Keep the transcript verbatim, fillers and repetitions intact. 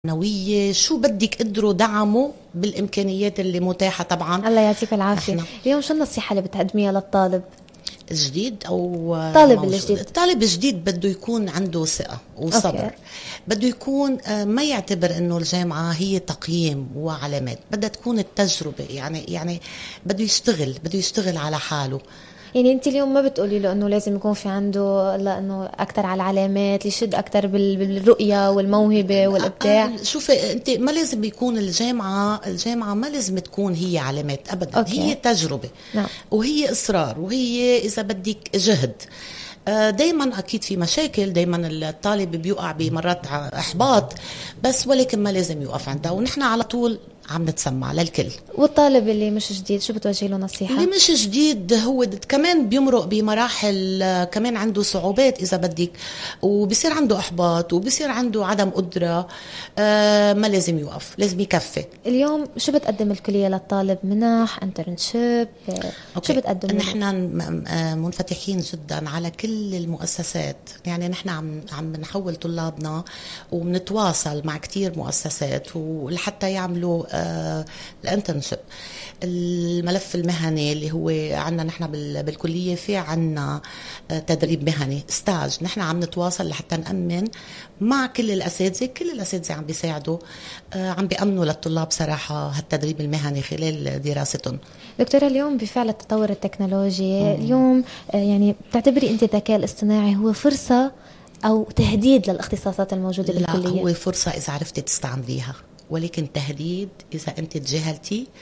نوية شو بدك قدروا دعموا بالإمكانيات اللي متاحة طبعا. الله يعطيك العافية. إحنا. اليوم شو النصيحة اللي بتقدميها للطالب الجديد أو الطالب موجود. الجديد؟ الطالب الجديد بده يكون عنده ثقة وصبر. أوكي. بده يكون آه، ما يعتبر إنه الجامعة هي تقييم وعلامات، بدها تكون التجربة. يعني يعني بده يشتغل بده يشتغل على حاله. يعني انت اليوم ما بتقولي له انه لازم يكون في عنده لانه اكثر على العلامات، يشد اكثر بالرؤيه والموهبه والابداع؟ آه، شوفي انت ما لازم يكون الجامعه الجامعه ما لازم تكون هي علامات ابدا. أوكي. هي تجربه. نعم. وهي اصرار، وهي اذا بدك جهد. دايما اكيد في مشاكل، دايما الطالب بيوقع بمرات احباط، بس ولكن ما لازم يوقف عندها، ونحن على طول عم نتسمع للكل. والطالب اللي مش جديد شو بتوجه له نصيحة؟ اللي مش جديد هو د- كمان بيمرق بمراحل، آه، كمان عنده صعوبات إذا بدك، وبصير عنده إحباط، وبصير عنده عدم قدرة. آه ما لازم يوقف، لازم يكفي. اليوم شو بتقدم الكلية للطالب؟ منح، انترنشيب، شو بتقدم له؟ نحن م- آه، منفتحين جدا على كل المؤسسات. يعني نحن عم عم نحول طلابنا وبنتواصل مع كتير مؤسسات ولحتى يعملوا آه الانترنشيب. الملف المهني اللي هو عنا نحن بال- بالكلية، في عنا آه، تدريب مهني ستاج. نحن عم نتواصل لحتى نأمن مع كل الأساتذة. كل الأساتذة عم بيساعدوا، آه، عم بيأمنوا للطلاب صراحة هالتدريب المهني خلال دراستهم. دكتورة، اليوم بفعل التطور التكنولوجي اليوم آه، يعني بتعتبري انت الذكاء الاصطناعي هو فرصة او تهديد للاختصاصات الموجودة لا، بالكلية؟ هو فرصة إذا عرفتي تستعمليها، ولكن تهديد إذا أنت تجاهلتي